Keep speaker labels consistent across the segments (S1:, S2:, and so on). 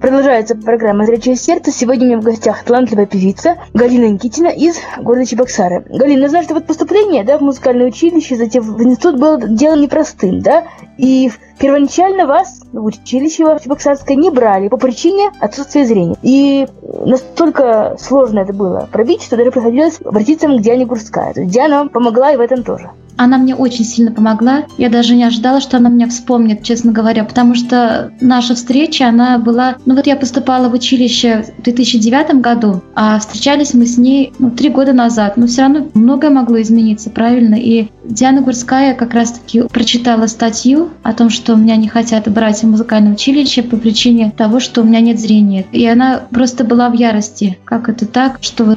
S1: Продолжается программа «Зрячее сердце». Сегодня у меня в гостях талантливая певица Галина Никитина из города Чебоксары. Галина, я знаю, что вот поступление, в музыкальное училище, затем в институт было делом непростым, и первоначально вас в училище в Чебоксарское не брали по причине отсутствия зрения. И настолько сложно это было пробить, что даже приходилось обратиться к Диане Гурская. То есть Диана вам помогла и в этом тоже.
S2: Она мне очень сильно помогла. Я даже не ожидала, что она меня вспомнит, честно говоря, потому что наша встреча, она была... я поступала в училище в 2009 году, а встречались мы с ней 3 года назад. Но все равно многое могло измениться, правильно? И Диана Гурская как раз-таки прочитала статью о том, что меня не хотят брать в музыкальное училище по причине того, что у меня нет зрения. И она просто была в ярости. Как это так, что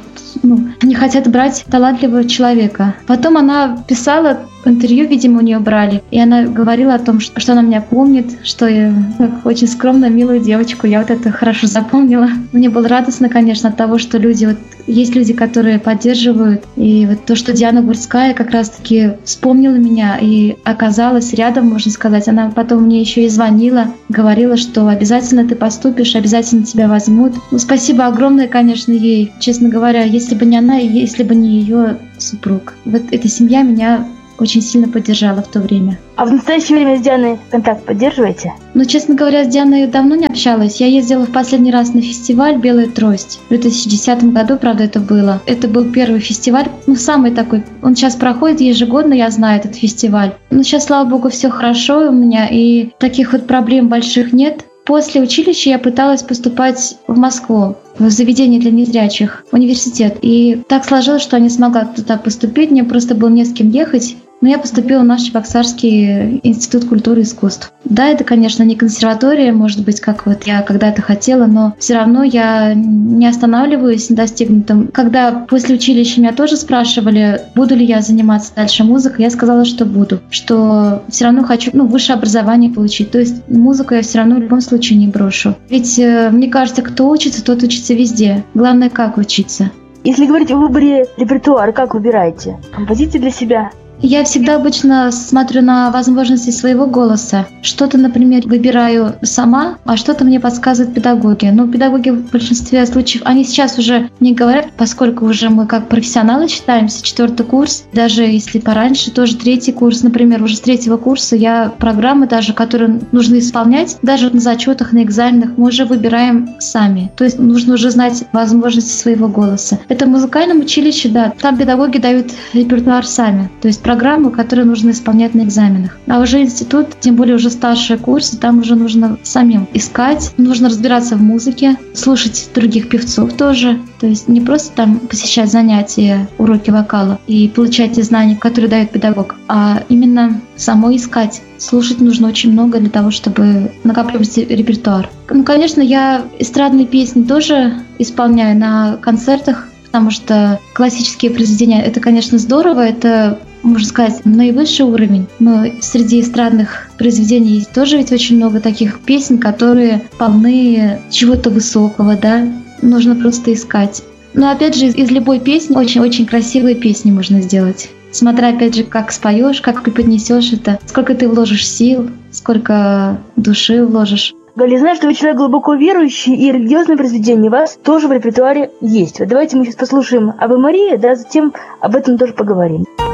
S2: не хотят брать талантливого человека. Потом она писала интервью, видимо, у нее брали, и она говорила о том, что она меня помнит, что я очень скромную, милую девочку. Я это хорошо запомнила. Мне было радостно, конечно, от того, что есть люди, которые поддерживают. И то, что Диана Гурская как раз-таки вспомнила меня и оказалась рядом, можно сказать. Она потом мне еще и звонила, говорила, что обязательно ты поступишь, обязательно тебя возьмут. Спасибо огромное, конечно, ей. Честно говоря, если бы не она, если бы не ее супруг. Эта семья меня очень сильно поддержала в то время.
S1: А в настоящее время с Дианой контакт поддерживаете?
S2: Честно говоря, с Дианой давно не общалась. Я ездила в последний раз на фестиваль «Белая трость». В 2010 году, правда, это было. Это был первый фестиваль, самый такой. Он сейчас проходит ежегодно, я знаю этот фестиваль. Сейчас, слава богу, все хорошо у меня, и таких проблем больших нет. После училища я пыталась поступать в Москву, в заведение для незрячих, в университет. И так сложилось, что я не смогла туда поступить, мне просто было не с кем ехать. Но я поступила в наш Чебоксарский институт культуры и искусств. Да, это, конечно, не консерватория, может быть, как я когда-то хотела, но все равно я не останавливаюсь на достигнутом. Когда после училища меня тоже спрашивали, буду ли я заниматься дальше музыкой, я сказала, что буду, что все равно хочу высшее образование получить. То есть музыку я все равно в любом случае не брошу. Ведь мне кажется, кто учится, тот учится везде. Главное, как учиться.
S1: Если говорить о выборе репертуара, как выбираете? Композиции для себя?
S2: Я всегда обычно смотрю на возможности своего голоса. Что-то, например, выбираю сама, а что-то мне подсказывают педагоги. Педагоги в большинстве случаев, они сейчас уже не говорят, поскольку уже мы как профессионалы считаемся, 4-й курс, даже если пораньше, тоже 3-й курс, например, уже с 3-го курса я программы даже, которые нужно исполнять, даже на зачетах, на экзаменах, мы уже выбираем сами. То есть нужно уже знать возможности своего голоса. Это в музыкальном училище, да, там педагоги дают репертуар сами, то есть программу, которую нужно исполнять на экзаменах. А уже институт, тем более уже старшие курсы, там уже нужно самим искать, нужно разбираться в музыке, слушать других певцов тоже. То есть не просто там посещать занятия, уроки вокала и получать те знания, которые дает педагог, а именно самой искать. Слушать нужно очень много для того, чтобы накапливать репертуар. Конечно, я эстрадные песни тоже исполняю на концертах, потому что классические произведения — это, конечно, здорово, это, можно сказать, наивысший уровень, но среди эстрадных произведений есть тоже ведь очень много таких песен, которые полны чего-то высокого, нужно просто искать. Но опять же, из любой песни очень-очень красивые песни можно сделать. Смотря, опять же, как споешь, как ты поднесешь это, сколько ты вложишь сил, сколько души вложишь.
S1: Галя, знаю, что вы человек глубоко верующий, и религиозные произведения у вас тоже в репертуаре есть. Давайте мы сейчас послушаем «Аве Мария», затем об этом тоже поговорим.